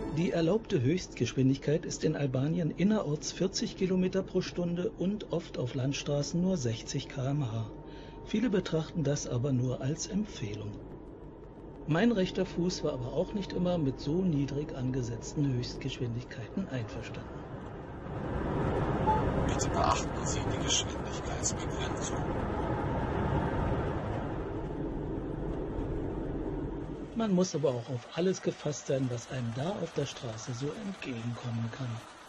Die erlaubte Höchstgeschwindigkeit ist in Albanien innerorts 40 Kilometer pro Stunde und oft auf Landstraßen nur 60 km/h. Viele betrachten das aber nur als Empfehlung. Mein rechter Fuß war aber auch nicht immer mit so niedrig angesetzten Höchstgeschwindigkeiten einverstanden. Bitte beachten Sie die Geschwindigkeitsbegrenzung. Man muss aber auch auf alles gefasst sein, was einem da auf der Straße so entgegenkommen kann.